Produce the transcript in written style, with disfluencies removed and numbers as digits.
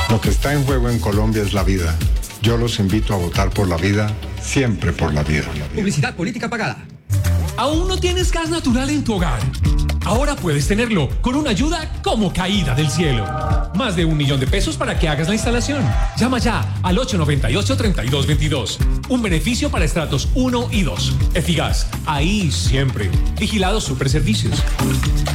Lo que está en juego en Colombia es la vida. Yo los invito a votar por la vida, siempre por la vida. Publicidad política pagada. ¿Aún no tienes gas natural en tu hogar? Ahora puedes tenerlo con una ayuda como caída del cielo. Más de 1 millón de pesos para que hagas la instalación. Llama ya al 898-3222. Un beneficio para estratos 1 y 2. Efigas, ahí siempre. Vigilado Superservicios.